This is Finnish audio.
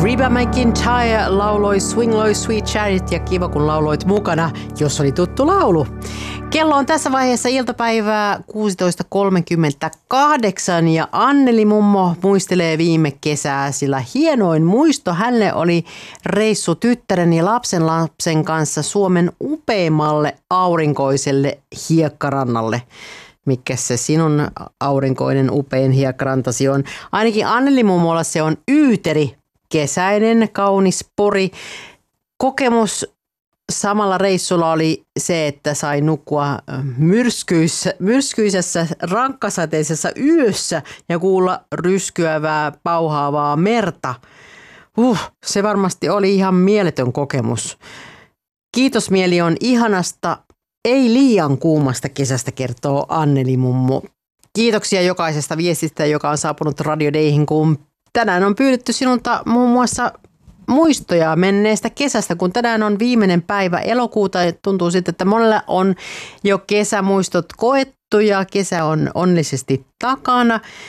Reba McEntire lauloi Swing Low Sweet Chariot ja kiva kun lauloit mukana, jos oli tuttu laulu. Kello on tässä vaiheessa iltapäivää 16.38 ja Anneli mummo muistelee viime kesää, sillä hienoin muisto hänelle oli reissu tyttären ja lapsen kanssa Suomen upeimmalle aurinkoiselle hiekkarannalle. Mikä se sinun aurinkoinen upein hiekkarantasi on? Ainakin Anneli mummolla se on Yyteri, kesäinen, kaunis Pori. Kokemus samalla reissulla oli se, että sai nukkua myrskyisessä, rankkasateisessa yössä ja kuulla ryskyävää, pauhaavaa merta. Se varmasti oli ihan mieletön kokemus. Kiitosmieli on ihanasta, ei liian kuumasta kesästä, kertoo Anneli mummo. Kiitoksia jokaisesta viestistä, joka on saapunut Radio Dayhin, kun tänään on pyydetty sinulta muun muassa muistoja menneestä kesästä, kun tänään on viimeinen päivä elokuuta ja tuntuu sitten, että monella on jo kesämuistot koettu ja kesä on onnellisesti takana.